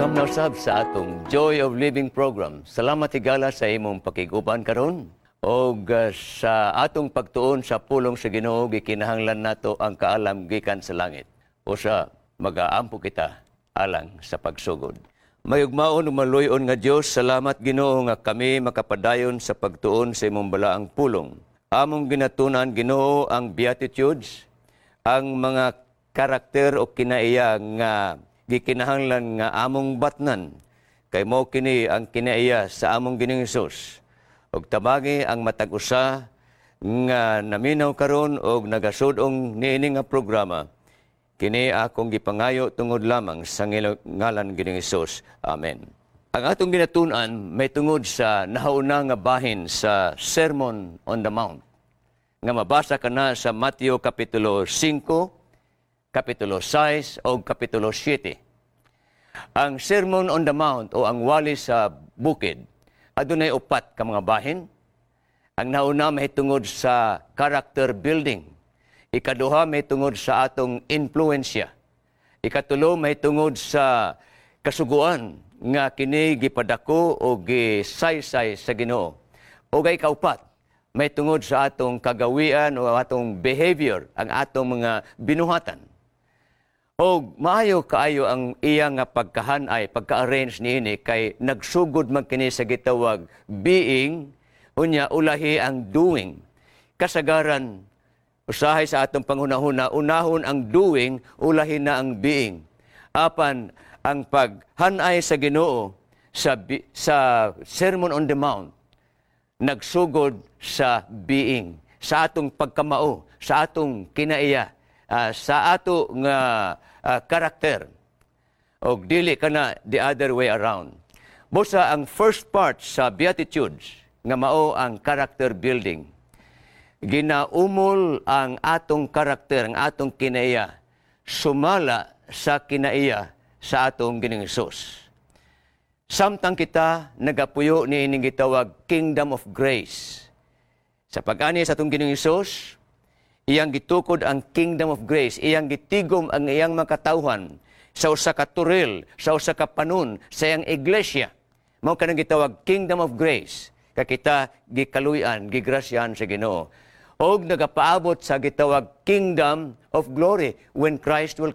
welcome na usab sa atong Joy of Living program. Salamat higala sa imong pakiguban karon. Og sa atong pagtuon sa pulong sa Ginoo gikinahanglan nato ang kaalam gikan sa langit. Usa magaampo kita alang sa pagsugod. Mayugmaon ug maluyon nga Dios, salamat Ginoo nga kami makapadayon sa pagtuon sa imong balaang pulong. Among ginatunan Ginoo ang beatitudes, ang mga karakter o kinaiya nga gikinahanglan nga among batnan. Kay mao kini ang kinaiya sa among Ginoong Hesus. Og tabagi ang matag usa nga naminaw karon og nagasud-ong niini nga programa. Kini akong gipangayo tungod lamang sa ngalan Ginoong Hesus. Amen. Ang atong ginatun-an may tungod sa nahauna nga bahin sa Sermon on the Mount. Nga mabasa kana sa Mateo Kapitulo 5, Kapitulo 6 o Kapitulo 7. Ang Sermon on the Mount o ang wali sa bukid, adunay upat ka mga bahin. Ang nauna may tungod sa character building. Ikaduha may tungod sa atong influensya. Ikatulo may tungod sa kasuguan nga kini gipadako o gisaysay sa Ginoo. O ikaupat, may tungod sa atong kagawian o atong behavior, ang atong mga binuhatan. O maayo kaayo ang iya nga pagkahanay, pagka-arrange niini kay nagsugod man kini sa gitawag being, unya ulahi ang doing. Kasagaran, usahay sa atong panghunahuna, unahon ang doing, ulahi na ang being. Apan ang paghanay sa Ginoo sa Sermon on the Mount, nagsugod sa being, sa atong pagkamao, sa atong kinaiya, sa ato nga karakter. O dili kana the other way around. Busa ang first part sa Beatitudes, nga mao ang character building. Ginaumol ang atong karakter, ang atong kinaiya, sumala sa kinaiya sa atong Ginoong Hesus. Samtang kita nagapuyo ni ining gitawag Kingdom of Grace. Sa pag-ani sa atong Ginoong Hesus, iyang gitukod ang Kingdom of Grace, iyang gitigom ang iyang makatawhan sa usa ka turil, sa usa ka panon, sa iyang iglesia. Mao kanang gitawag Kingdom of Grace. Ka kita gikaluyan, gigrasyahan sa Ginoo. Og nagapaabot sa gitawag Kingdom of Glory when Christ will